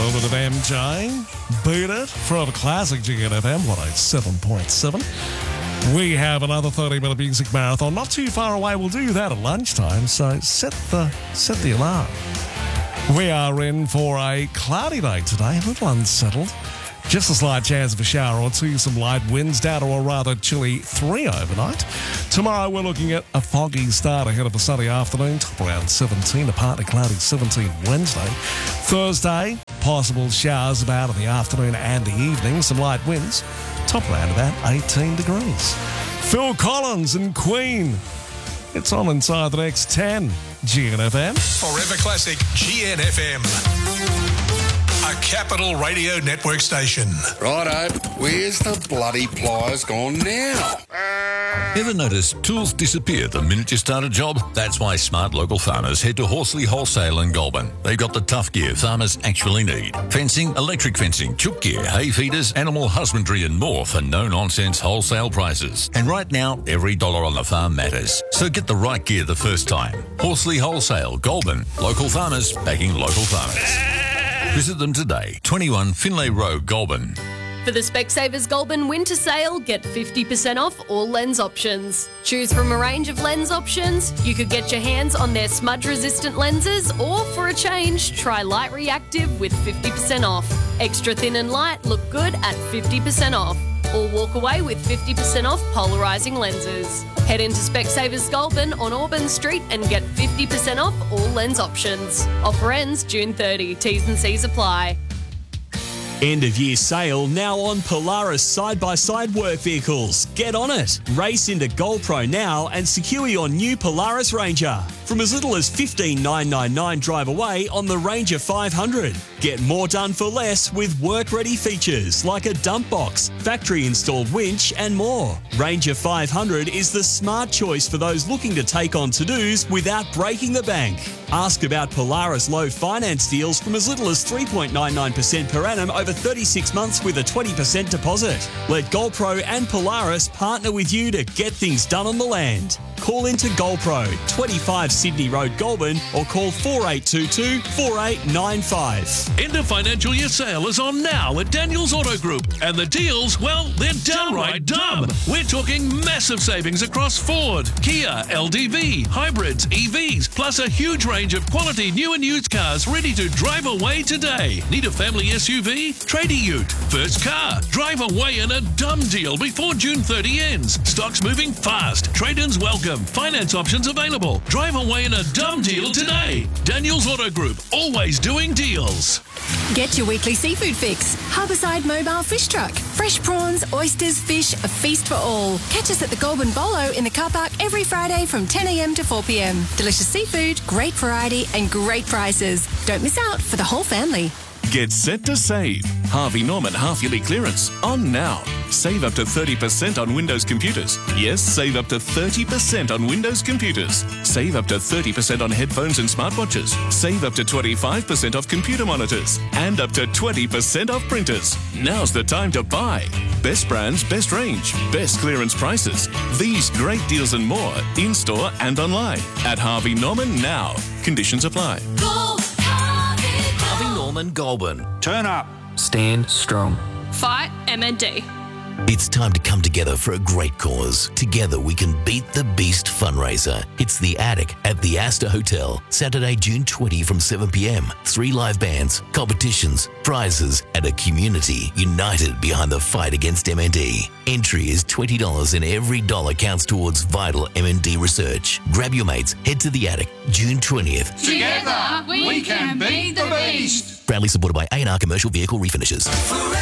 little bit of MJ. Beat It from classic GNFM 107.7. We have another 30-minute music marathon. Not too far away. We'll do that at lunchtime, so set the alarm. We are in for a cloudy day today, a little unsettled. Just a slight chance of a shower or two, some light winds, down to a rather chilly 3 overnight. Tomorrow we're looking at a foggy start ahead of a sunny afternoon, top around 17, a partly cloudy 17 Wednesday. Thursday, possible showers about in the afternoon and the evening, some light winds, top around about 18 degrees. Phil Collins and Queen. It's on inside the next 10. GNFM. Forever Classic GNFM. A Capital Radio Network station. Righto, where's the bloody pliers gone now? Ever notice tools disappear the minute you start a job? That's why smart local farmers head to Horsley Wholesale in Goulburn. They've got the tough gear farmers actually need. Fencing, electric fencing, chook gear, hay feeders, animal husbandry and more for no-nonsense wholesale prices. And right now, every dollar on the farm matters. So get the right gear the first time. Horsley Wholesale, Goulburn. Local farmers backing local farmers. Visit them today. 21 Finlay Road, Goulburn. For the Specsavers Goulburn winter sale, get 50% off all lens options. Choose from a range of lens options. You could get your hands on their smudge-resistant lenses, or for a change, try Light Reactive with 50% off. Extra thin and light look good at 50% off. Or walk away with 50% off polarising lenses. Head into Specsavers Goulburn on Auburn Street and get 50% off all lens options. Offer ends June 30. T's and C's apply. End of year sale now on Polaris side-by-side work vehicles. Get on it. Race into GoldPro now and secure your new Polaris Ranger. From as little as $15,999 drive away on the Ranger 500. Get more done for less with work-ready features like a dump box, factory-installed winch and more. Ranger 500 is the smart choice for those looking to take on to-dos without breaking the bank. Ask about Polaris low finance deals from as little as 3.99% per annum over 36 months with a 20% deposit. Let GoldPro and Polaris partner with you to get things done on the land. Call into GoldPro, 25 Sydney Road, Goulburn, or call 4822 4895. End of financial year sale is on now at Daniels Auto Group. And the deals, well, they're downright dumb. We're talking massive savings across Ford, Kia, LDV, hybrids, EVs, plus a huge range of quality new and used cars ready to drive away today. Need a family SUV? Trade a ute. First car. Drive away in a dumb deal before June 30 ends. Stock's moving fast. Trade-ins welcome. Finance options available. Drive away in a dumb deal today. Daniels Auto Group, always doing deals. Get your weekly seafood fix. Harbourside Mobile Fish Truck. Fresh prawns, oysters, fish, a feast for all. Catch us at the Goulburn Bolo in the car park every Friday from 10 a.m. to 4 p.m. Delicious seafood, great variety and great prices. Don't miss out for the whole family. Get set to save. Harvey Norman half-yearly clearance on now. Save up to 30% on Windows computers. Yes, save up to 30% on Windows computers. Save up to 30% on headphones and smartwatches. Save up to 25% off computer monitors. And up to 20% off printers. Now's the time to buy. Best brands, best range, best clearance prices. These great deals and more in-store and online. At Harvey Norman now. Conditions apply. Harvey Norman, Goulburn. Turn up. Stand strong. Fight MND. It's time to come together for a great cause. Together we can beat the beast fundraiser. It's The Attic at the Astor Hotel. Saturday, June 20 from 7 p.m. 3 live bands, competitions, prizes, and a community united behind the fight against MND. Entry is $20 and every dollar counts towards vital MND research. Grab your mates, head to The Attic, June 20th. Together we can beat the beast. Proudly supported by A&R Commercial Vehicle Refinishes.